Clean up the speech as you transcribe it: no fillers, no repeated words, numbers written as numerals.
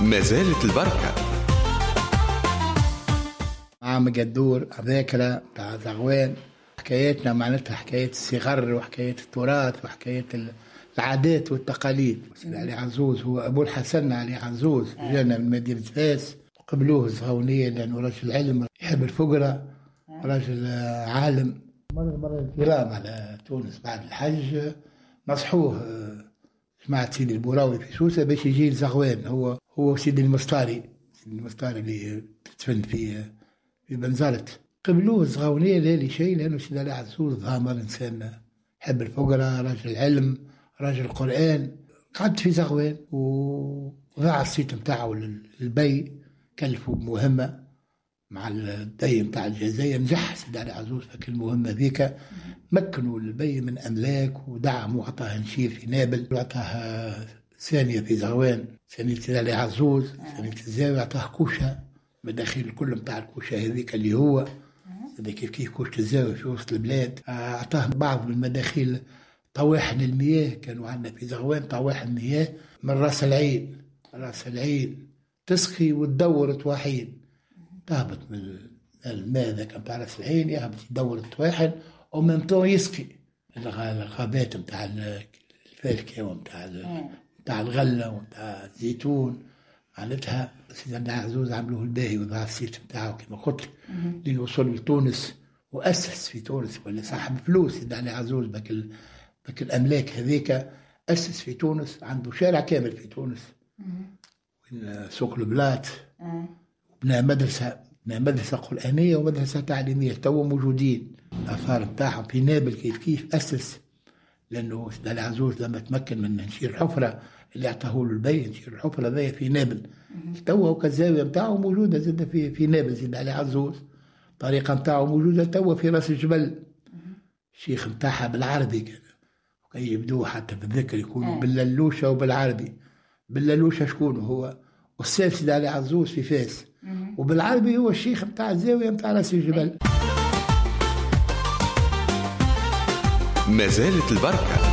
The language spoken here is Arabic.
ما زالت البركة. عام قدور ذاكرة بتاع زغوان، حكايتنا معناتها حكاية الصغر وحكاية التراث وحكاية العادات والتقاليد. سيدي علي عزوز هو أبو الحسن علي عزوز، جانا من مدينة فاس، قبلوه الزغونية لأنه رجل علم يحب الفقراء، رجل عالم. مرة الكرام على تونس بعد الحج نصحوه جماعة سيدي البوراوي في سوسة باش يجي لزغوان، هو سيدي المستاري اللي تدفن في بنزرت. قبلوه الزغونية لا لشيء، لأنه سيدي علي عزوز ضامر إنسان يحب الفقراء، رجل علم، رجل قرآن. قعدت في زغوان وضاع الصيت متاعه للبي، كلفوا بمهمة مع الدي متاع الجزائر. نجح سيدي علي عزوز في المهمة ذيك، مكنوا البي من أملاك ودعموا وعطاه نشير في نابل، وعطاه ثانية في زغوان، ثانية سيدي علي عزوز، ثانية الزاوية، عطاه كوشة مداخيل الكل متاع الكوشة هذيك اللي هو كيف كوشة الزاوية في وسط البلاد. عطاه بعض من مداخيل طواحن المياه، كانوا عندنا في زغوان طواحن مياه من راس العين تسقي وتدور طواحين، تهبط من الماء ذاك متاع راس العين يهبط يدور الطواحن ومن يسقي الغابات متاع الفاكهة ومتاع الغلة ومتاع الزيتون. معناتها سيدي علي عزوز عملوه الباهي وضع السيت متاعه كما قلت ليوصل لتونس، وأسس في تونس، ولا صاحب فلوس سيدي علي عزوز بك الأملاك هذيك. أسس في تونس، عنده شارع كامل في تونس وين سوق البلاط، وبنى مدرسة قرآنية ومدرسة تعليمية تو موجودين. الآثار بتاعهم في نابل كيف أسس، لأنه سيدي علي عزوز لما تمكن من نشير الحفرة اللي اعطاه له البي، نشير الحفرة ذي في نابل توا، وكالزاوية بتاعه موجودة زادة في نابل. سيدي علي عزوز الطريقة بتاعه موجودة توا في راس الجبل، الشيخ بتاعها بالعربي كان، وكي يبدوه حتى بالذكر يكونوا بالللوشة وبالعربي. بالللوشة شكون هو؟ أستاذ سيدي علي عزوز في فاس، وبالعربي هو الشيخ بتاع الزاوية بتاع راس الجبل. ما زالت البركة.